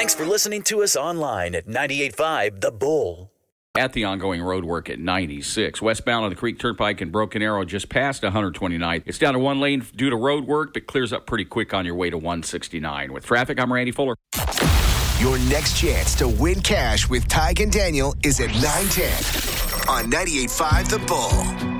Thanks for listening to us online at 98.5 The Bull. At the ongoing road work at 96. Westbound on the Creek Turnpike in Broken Arrow just past 129th. It's down to one lane due to road work, but clears up pretty quick on your way to 169. With traffic, I'm Randy Fuller. Your next chance to win cash with Tig and Daniel is at 9:10 on 98.5 The Bull.